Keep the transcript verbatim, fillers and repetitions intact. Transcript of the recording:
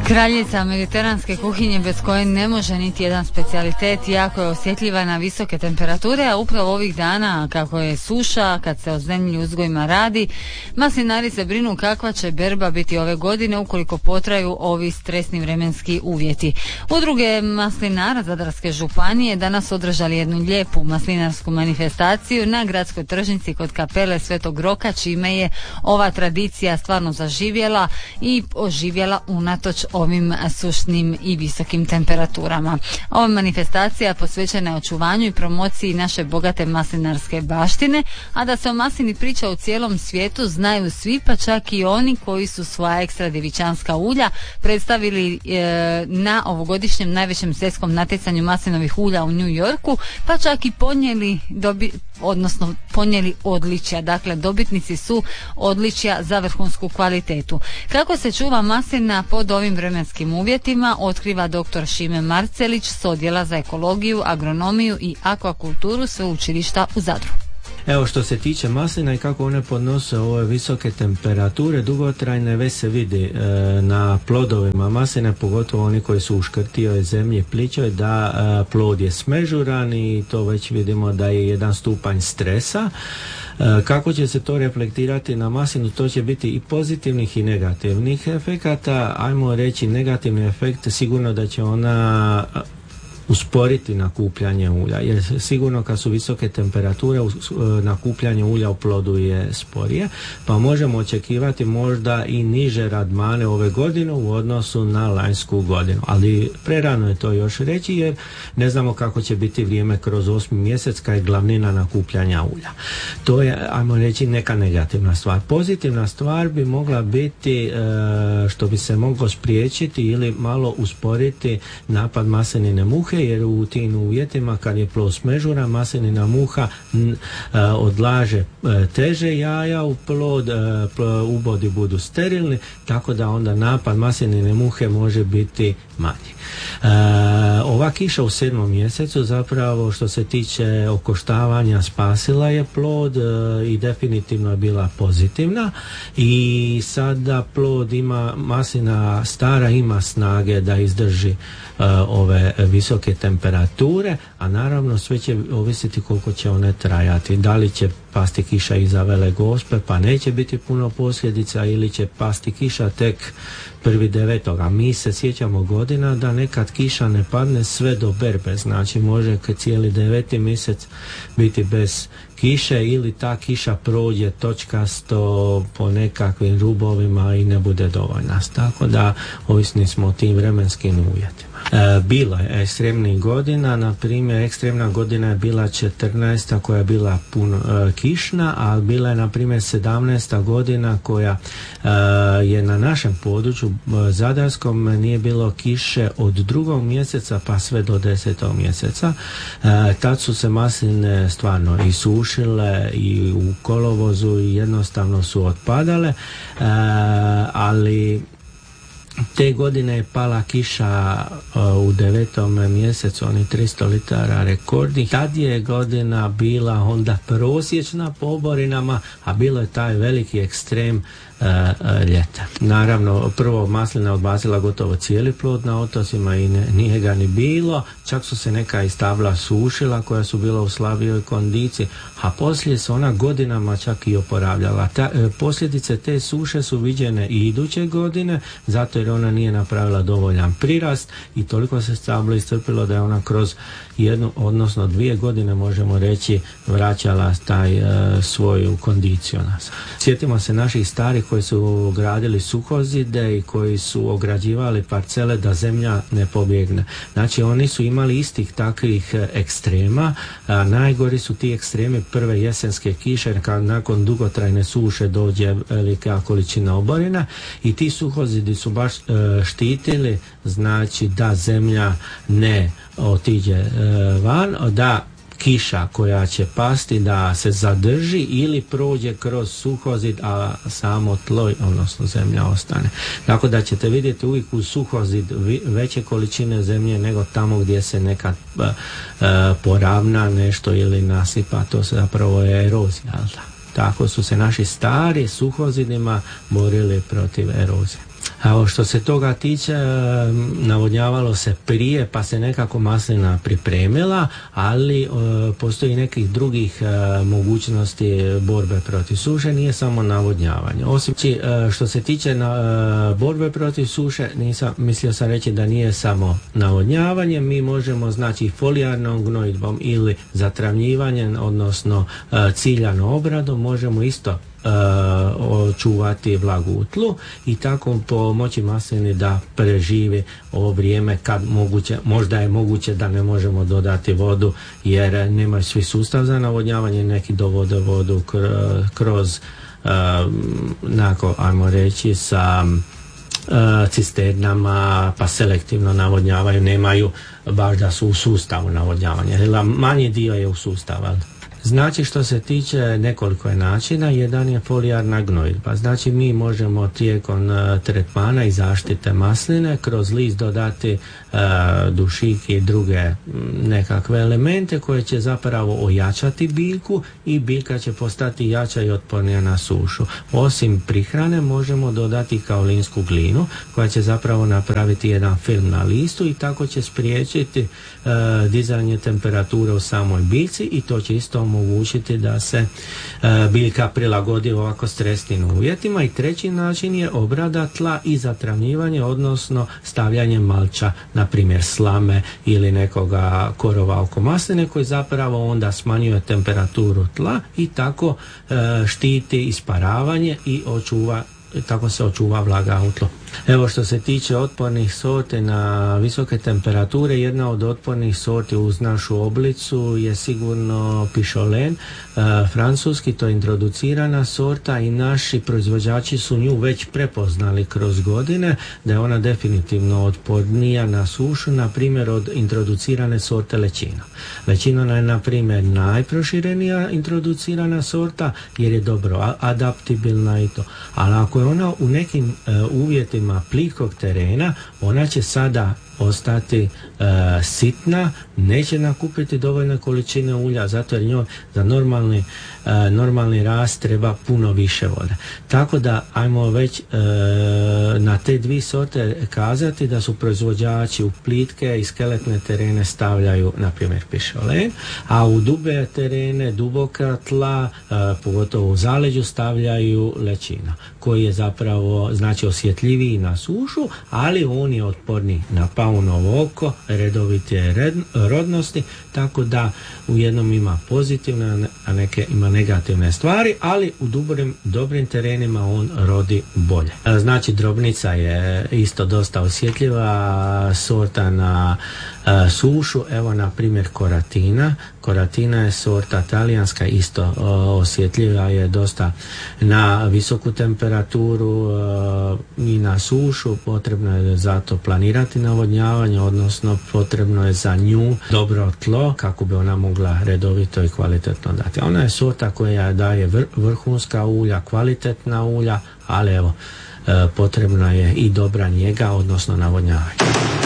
Kraljica mediteranske kuhinje bez koje ne može niti jedan specijalitet, jako je osjetljiva na visoke temperature, a upravo ovih dana kako je suša, kad se o zemlji uzgojima radi, maslinari se brinu kakva će berba biti ove godine ukoliko potraju ovi stresni vremenski uvjeti. Udruge maslinara Zadarske županije danas održali jednu lijepu maslinarsku manifestaciju na gradskoj tržnici kod kapele Svetog Roka, čime je ova tradicija stvarno zaživjela i oživjela unatoč ovim sušnim i visokim temperaturama. Ova manifestacija posvećena je očuvanju i promociji naše bogate maslinarske baštine, a da se o maslini priča u cijelom svijetu znaju svi, pa čak i oni koji su svoja ekstra djevičanska ulja predstavili e, na ovogodišnjem najvećem svjetskom natjecanju maslinovih ulja u New Yorku, pa čak i ponijeli dobi, odnosno ponijeli odličja. Dakle, dobitnici su odličja za vrhunsku kvalitetu. Kako se čuva maslina pod ovim vremenskim uvjetima, otkriva doktor Šime Marcelić s odjela za ekologiju, agronomiju i akvakulturu Sveučilišta u Zadru. Evo, što se tiče maslina i kako one podnose ove visoke temperature dugotrajne, već se vidi e, na plodovima masline, pogotovo oni koji su u škrtijoj zemlji plićoj, da e, plod je smežuran i to već vidimo da je jedan stupanj stresa. E, kako će se to reflektirati na maslinu, to će biti i pozitivnih i negativnih efekata. Ajmo reći negativni efekt, sigurno da će ona usporiti nakupljanje ulja, jer sigurno kad su visoke temperature nakupljanje ulja u plodu je sporije, pa možemo očekivati možda i niže radmane ove godine u odnosu na lanjsku godinu, ali prerano je to još reći jer ne znamo kako će biti vrijeme kroz osmi mjesec kad je glavnina nakupljanja ulja. To je, ajmo reći, neka negativna stvar. Pozitivna stvar bi mogla biti što bi se moglo spriječiti ili malo usporiti napad maslinine muhe, jer u tim uvjetima kad je plod smežuran, maslinina muha n, a, odlaže a, teže jaja u plod, a, plod, ubodi budu sterilni, tako da onda napad maslinine muhe može biti manji. A, ova kiša u sedmom mjesecu zapravo što se tiče okoštavanja spasila je plod a, i definitivno je bila pozitivna i sada plod ima, maslina stara ima snage da izdrži a, ove visoke temperature, a naravno sve će ovisiti koliko će one trajati. Da li će pasti kiša iza Vele Gospe pa neće biti puno posljedica ili će pasti kiša tek prvi devetoga. Mi se sjećamo godina da nekad kiša ne padne sve do berbe, znači može cijeli deveti mjesec biti bez kiše ili ta kiša prođe točkasto po nekakvim rubovima i ne bude dovoljna. Tako da ovisni smo o tim vremenskim uvjetima. E, bilo je ekstremnih godina, na primjer ekstremna godina je bila četrnaesta koja je bila puno e, kišna, a bila je na primjer sedamnaesta godina koja e, je na našem području e, Zadarskom nije bilo kiše od drugog mjeseca pa sve do desetog mjeseca. E, tad su se masline stvarno i sušile i u kolovozu i jednostavno su otpadale, e, ali te godine je pala kiša uh, u devetom mjesecu, oni tristo litara rekordni. Tad je godina bila onda prosječna po oborinama, a bilo je taj veliki ekstrem uh, uh, ljeta. Naravno, prvo maslina odbacila gotovo cijeli plod na otocima i ne, nije ga ni bilo, čak su se neka i stabla sušila koja su bila u slabijoj kondiciji, a poslije se ona godinama čak i oporavljala. Ta, e, posljedice te suše su viđene i iduće godine, zato jer ona nije napravila dovoljan prirast i toliko se stablo iscrpilo da je ona kroz jednu, odnosno dvije godine možemo reći vraćala taj e, svoju kondiciju. Sjetimo se naših starih koji su gradili suhozide i koji su ograđivali parcele da zemlja ne pobjegne. Znači oni su imali istih takvih ekstrema, a najgori su ti ekstremi prve jesenske kiše kad nakon dugotrajne suše dođe velika količina oborina i ti suhozidi su baš e, štitili, znači da zemlja ne otiđe e, van, da kiša koja će pasti da se zadrži ili prođe kroz suhozid, a samo tlo, odnosno zemlja ostane. Tako da ćete vidjeti uvijek u suhozid veće količine zemlje nego tamo gdje se nekad uh, poravna nešto ili nasipa, to se zapravo je erozija. Tako su se naši stari suhozidima borili protiv erozije. A ovo što se toga tiče, navodnjavalo se prije, pa se nekako maslina pripremila, ali e, postoji nekih drugih e, mogućnosti borbe protiv suše, nije samo navodnjavanje. Osim e, što se tiče na, e, borbe protiv suše, nisam, mislio sam reći da nije samo navodnjavanje, mi možemo znači folijarnom gnojidbom ili zatravnjivanjem, odnosno e, ciljanom obradom, možemo isto Uh, očuvati vlagu u tlu i tako pomoći maslini da preživi ovo vrijeme kad moguće, možda je moguće da ne možemo dodati vodu jer nemaju svi sustav za navodnjavanje, neki dovode vodu kroz uh, nako, ajmo reći, sa uh, cisternama, pa selektivno navodnjavaju, nemaju baš da su u sustavu navodnjavanja, manji dio je u sustavu. Znači što se tiče, nekoliko je načina, jedan je folijarna gnojidba. Znači mi možemo tijekom uh, tretmana i zaštite masline kroz list dodati uh, dušik i druge m, nekakve elemente koje će zapravo ojačati biljku i biljka će postati jača i otpornija na sušu. Osim prihrane možemo dodati kaolinsku glinu koja će zapravo napraviti jedan film na listu i tako će spriječiti uh, dizanje temperature u samoj biljci i to će isto omogućiti da se e, biljka prilagodi ovako stresnim uvjetima. I treći način je obrada tla i zatravnjivanje, odnosno stavljanje malča, na primjer slame ili nekoga korova oko masline koji zapravo onda smanjuje temperaturu tla i tako e, štiti isparavanje i očuva, tako se očuva vlaga u tlu. Evo što se tiče otpornih sorti na visoke temperature, jedna od otpornih sorti uz našu oblicu je sigurno pišolen, e, francuski, to je introducirana sorta i naši proizvođači su nju već prepoznali kroz godine da je ona definitivno otpornija na sušu, na primjer od introducirane sorte lečino. Lečino je na primjer najproširenija introducirana sorta jer je dobro adaptibilna i to, ali ako je ona u nekim e, uvjetima plitkog terena, ona će sada ostati e, sitna, neće nakupiti dovoljne količine ulja, zato jer njoj za normalni, e, normalni rast treba puno više vode. Tako da ajmo već e, na te dvije sorte kazati da su proizvođači u plitke i skeletne terene stavljaju na primjer pišolen, a u dube terene, duboka tla, e, pogotovo u zaleđu stavljaju lečino, koji je zapravo znači osjetljiviji na sušu, ali on je otporniji na paunovo oko, redovite red, rodnosti, tako da u jednom ima pozitivne, a neke ima negativne stvari, ali u dobrim, dobrim terenima on rodi bolje. Znači drobnica je isto dosta osjetljiva sorta na a, sušu, evo na primjer koratina. Koratina je sorta talijanska, isto a, osjetljiva je dosta na visoku temperaturu a, i na sušu, potrebno je zato planirati navodnjavanje, odnosno potrebno je za nju dobro tlo kako bi ona mogla redovito i kvalitetno dati. Ona je sorta koja daje vr- vrhunska ulja, kvalitetna ulja, ali evo, e, potrebna je i dobra njega, odnosno navodnjavanje.